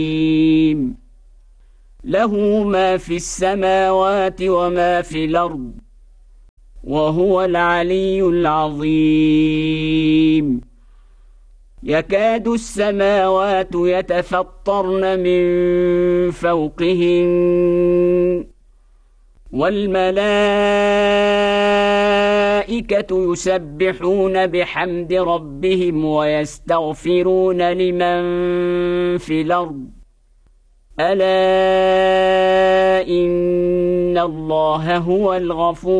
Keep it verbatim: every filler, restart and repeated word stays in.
له ما في السماوات وما في الأرض وهو العلي العظيم يكاد السماوات يتفطرن من فوقهن والملائكة يسبحون بحمد ربهم ويستغفرون لمن في الأرض ألا إن الله هو الغفور